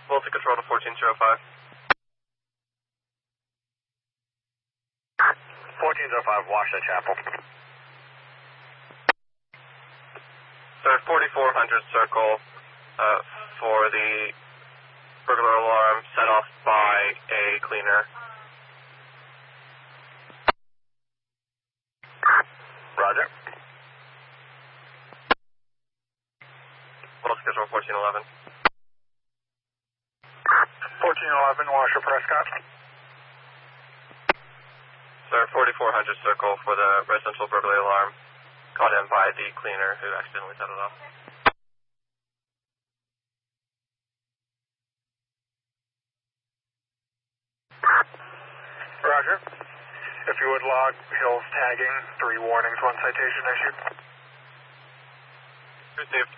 Multi control to 1405. 1405, Washington Chapel. Sir, 4400 circle for the burglar alarm set off by a cleaner. Roger. Multi control 1411. 1411, Washer Prescott. Sir, 4400 circle for the residential burglary alarm caught in by the cleaner who accidentally set it off. Roger. If you would log Hills tagging, 3 warnings, 1 citation issued. Received.